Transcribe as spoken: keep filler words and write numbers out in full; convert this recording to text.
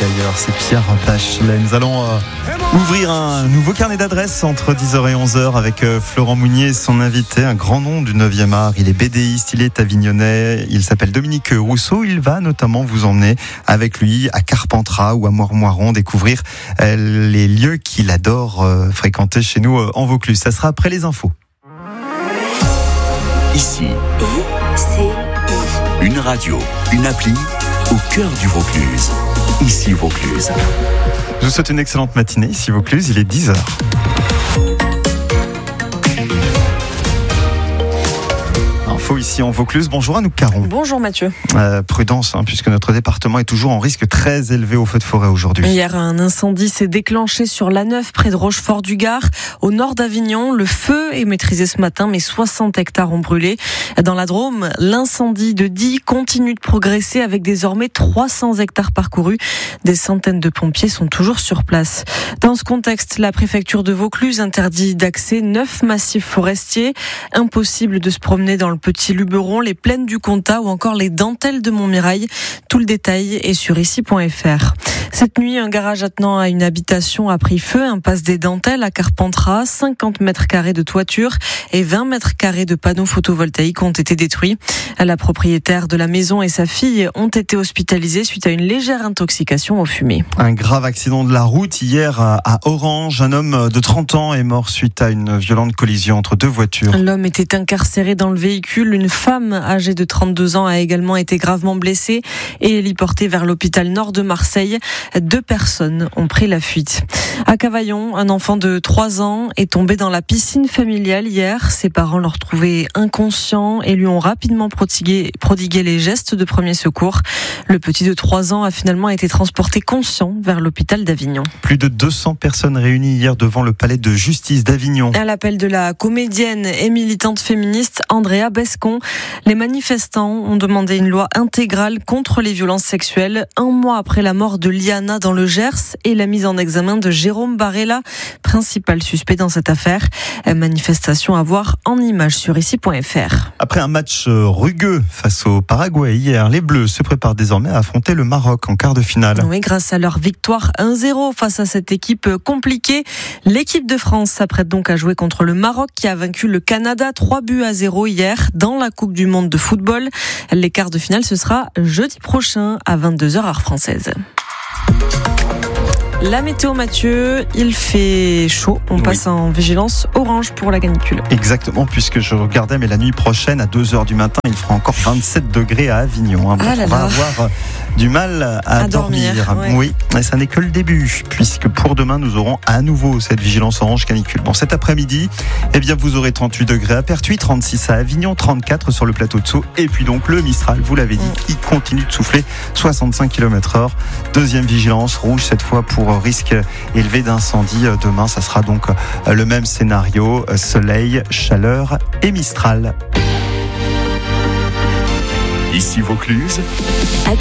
d'ailleurs, c'est Pierre Bachelet. Nous allons euh, ouvrir un nouveau carnet d'adresses entre dix heures et onze heures avec euh, Florent Mounier et son invité, un grand nom du neuvième art. Il est bédéiste, il est avignonnais, il s'appelle Dominique Rousseau. Il va notamment vous emmener avec lui à Carpentras ou à Moirmoiron découvrir euh, les lieux qu'il adore euh, fréquenter chez nous euh, en Vaucluse. Ça sera après les infos. Ici, I C I. une radio, une appli au cœur du Vaucluse. Ici Vaucluse. Je vous souhaite une excellente matinée. Ici Vaucluse, il est dix heures. Info ici en Vaucluse. Bonjour Anouk Caron. Bonjour Mathieu. Euh, prudence, hein, puisque notre département est toujours en risque très élevé au feu de forêt aujourd'hui. Hier, un incendie s'est déclenché sur l'A neuf près de Rochefort-du-Gard, au nord d'Avignon. Le feu est maîtrisé ce matin, mais soixante hectares ont brûlé. Dans la Drôme, l'incendie de Die continue de progresser avec désormais trois cents hectares parcourus. Des centaines de pompiers sont toujours sur place. Dans ce contexte, la préfecture de Vaucluse interdit d'accès neuf massifs forestiers. Impossible de se promener dans le Petit Luberon, les plaines du Comtat ou encore les dentelles de Montmirail. Tout le détail est sur ici point f r. Cette nuit, un garage attenant à une habitation a pris feu, impasse des Dentelles à Carpentras. cinquante mètres carrés de toiture et vingt mètres carrés de panneaux photovoltaïques ont été détruits. La propriétaire de la maison et sa fille ont été hospitalisées suite à une légère intoxication aux fumées. Un grave accident de la route hier à Orange. Un homme de trente ans est mort suite à une violente collision entre deux voitures. L'homme était incarcéré dans le véhicule. Une femme âgée de trente-deux ans a également été gravement blessée et héliportée vers l'hôpital nord de Marseille. Deux personnes ont pris la fuite. À Cavaillon, un enfant de trois ans est tombé dans la piscine familiale hier. Ses parents l'ont retrouvé inconscient et lui ont rapidement prodigué, prodigué les gestes de premier secours. Le petit de trois ans a finalement été transporté conscient vers l'hôpital d'Avignon. Plus de deux cents personnes réunies hier devant le palais de justice d'Avignon. À l'appel de la comédienne et militante féministe Andrea Bescon, les manifestants ont demandé une loi intégrale contre les violences sexuelles un mois après la mort de Liana dans le Gers et la mise en examen de Jérôme Barella, principal suspect dans cette affaire. Manifestation à voir en images sur ici point f r. Après un match rugueux face au Paraguay hier, les Bleus se préparent désormais à affronter le Maroc en quart de finale. Oui, grâce à leur victoire un zéro face à cette équipe compliquée, l'équipe de France s'apprête donc à jouer contre le Maroc qui a vaincu le Canada trois buts à zéro hier dans la Coupe du Monde de football. Les quarts de finale, ce sera jeudi prochain à vingt-deux heures heure française. La météo Mathieu, il fait chaud, on oui. passe en vigilance orange pour la canicule. Exactement, puisque je regardais, mais la nuit prochaine à deux heures du matin, il fera encore vingt-sept degrés à Avignon. Hein. Ah là on va là. avoir du mal à, À dormir. dormir, ouais. Oui, mais ça n'est que le début, puisque pour demain, nous aurons à nouveau cette vigilance orange canicule. Bon, cet après-midi, eh bien, vous aurez trente-huit degrés à Pertuis, trente-six à Avignon, trente-quatre sur le plateau de Sceaux, et puis donc le Mistral, vous l'avez dit, Mm. qui continue de souffler soixante-cinq kilomètres heure. Deuxième vigilance rouge, cette fois pour risque élevé d'incendie. Demain, ça sera donc le même scénario, soleil, chaleur et Mistral. Ici Vaucluse.